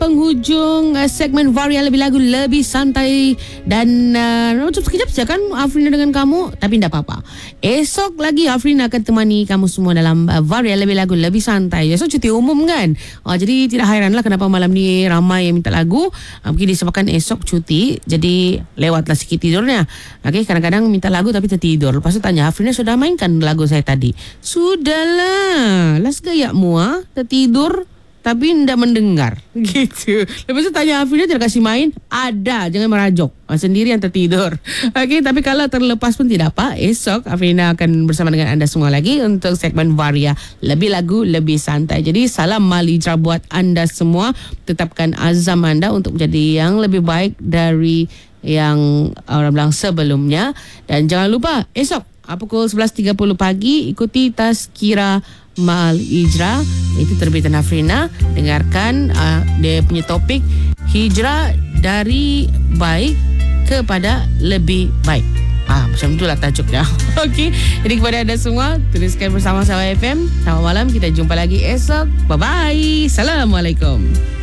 penghujung segmen Varia Lebih Lagu Lebih Santai. Dan macam sekejap saja kan Afrina dengan kamu. Tapi tidak apa-apa. Esok lagi Afrina akan temani kamu semua dalam Varia Lebih Lagu Lebih Santai. Esok cuti umum kan. Jadi tidak hairanlah kenapa malam ni ramai yang minta lagu. Mungkin disebabkan esok cuti. Jadi lewatlah sikit tidurnya. Okay, kadang-kadang minta lagu tapi tertidur. Lepas tu tanya, Afrina sudah mainkan lagu saya tadi? Sudahlah. Las gayamu tertidur tapi tidak mendengar gitu. Lepas tu tanya Afrina, tidak kasih main? Ada, jangan merajok. Sendiri yang tertidur. Okey, tapi kalau terlepas pun tidak apa. Esok Afrina akan bersama dengan anda semua lagi untuk segmen Varia Lebih Lagu Lebih Santai. Jadi salam Malidra buat anda semua. Tetapkan azam anda untuk menjadi yang lebih baik dari yang orang bilang sebelumnya. Dan jangan lupa esok pukul 11.30 pagi ikuti Tazkira Malidra, itu terbitan Afrina. Dengarkan dia punya topik hijrah dari baik kepada lebih baik. Macam itulah tajuknya. Okey, jadi kepada anda semua, teruskan bersama Sahabat FM. Selamat malam, kita jumpa lagi esok. Bye bye. Assalamualaikum.